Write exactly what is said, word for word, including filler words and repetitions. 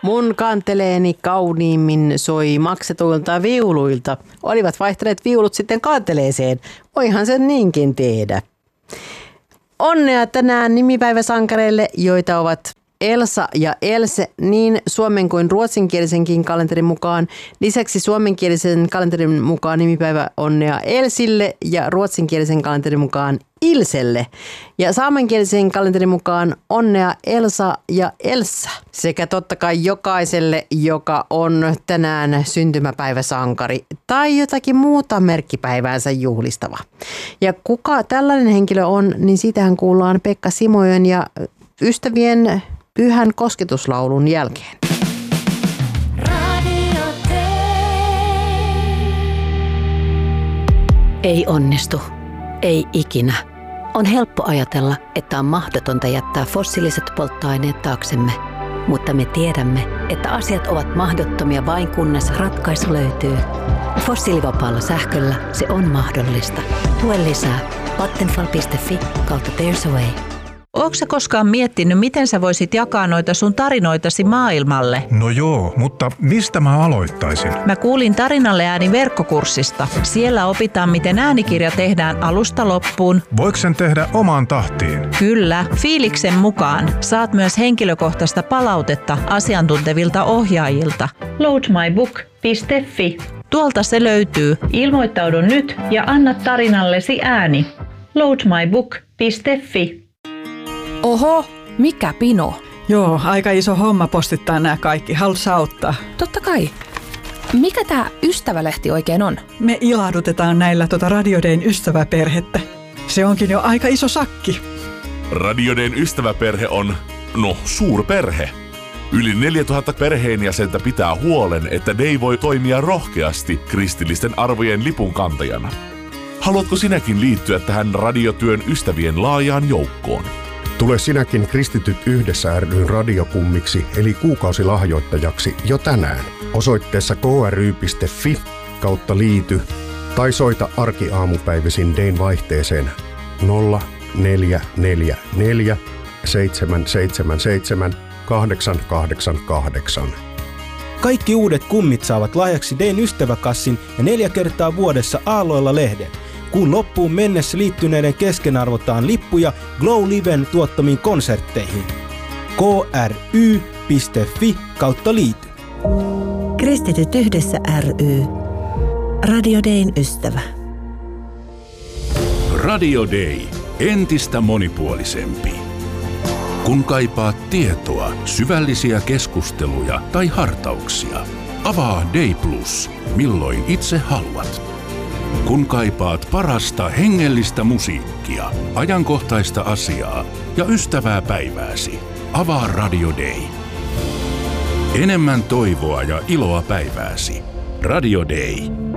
Mun kanteleeni kauniimmin soi maksetuilta viuluilta. Olivat vaihtaneet viulut sitten kanteleeseen. Voihan sen niinkin tehdä. Onnea tänään nimipäiväsankareille, joita ovat Elsa ja Else niin suomen kuin ruotsinkielisenkin kalenterin mukaan. Lisäksi suomenkielisen kalenterin mukaan nimipäivä onnea Elsille ja ruotsinkielisen kalenterin mukaan Ilselle. Ja saamenkielisen kalenterin mukaan onnea Elsa ja Elsa. Sekä totta kai jokaiselle, joka on tänään syntymäpäiväsankari tai jotakin muuta merkkipäiväänsä juhlistava. Ja kuka tällainen henkilö on, niin siitähän kuullaan Pekka Simojen ja ystävien pyhän kosketuslaulun jälkeen. Ei onnistu. Ei ikinä. On helppo ajatella, että on mahdotonta jättää fossiiliset polttoaineet taaksemme. Mutta me tiedämme, että asiat ovat mahdottomia vain kunnes ratkaisu löytyy. Fossiilivapaalla sähköllä se on mahdollista. Tue lisää. Vattenfall piste fi kautta There's a Way. Ootko sä koskaan miettinyt, miten sä voisit jakaa noita sun tarinoitasi maailmalle? No joo, mutta mistä mä aloittaisin? Mä kuulin Tarinalle ääni verkkokurssista. Siellä opitaan, miten äänikirja tehdään alusta loppuun. Voiko sen tehdä omaan tahtiin? Kyllä, fiiliksen mukaan. Saat myös henkilökohtaista palautetta asiantuntevilta ohjaajilta. loadmybook piste fi. Tuolta se löytyy. Ilmoittaudu nyt ja anna tarinallesi ääni. loadmybook piste fi. Oho, mikä pino? Joo, aika iso homma postittaa nämä kaikki. Haluatko auttaa? Totta kai. Mikä tämä ystävälehti oikein on? Me ilahdutetaan näillä tota Radio Dayn ystäväperhettä. Se onkin jo aika iso sakki. Radio Dayn ystäväperhe on, no, suurperhe. Yli neljätuhatta perheenjäsentä pitää huolen, että Day voi toimia rohkeasti kristillisten arvojen lipunkantajana. Haluatko sinäkin liittyä tähän radiotyön ystävien laajaan joukkoon? Tule sinäkin Kristityt yhdessä ry:n radiokummiksi eli kuukausilahjoittajaksi jo tänään osoitteessa kry piste fi kautta liity tai soita arkiaamupäivisin Dayn vaihteeseen nolla neljä neljä neljä seitsemän seitsemän seitsemän kahdeksan kahdeksan kahdeksan. Kaikki uudet kummit saavat lahjaksi Dayn ystäväkassin ja neljä kertaa vuodessa Aalloilla lehden. Kuun loppuun mennessä liittyneiden kesken arvotaan lippuja Glow Liven tuottamiin konsertteihin. kry piste fi kautta liity. Kristityt yhdessä ry. Radio Dayn ystävä. Radio Day. Entistä monipuolisempi. Kun kaipaat tietoa, syvällisiä keskusteluja tai hartauksia, avaa Day Plus, milloin itse haluat. Kun kaipaat parasta hengellistä musiikkia, ajankohtaista asiaa ja ystävää päivääsi, avaa Radio Day. Enemmän toivoa ja iloa päivääsi. Radio Day.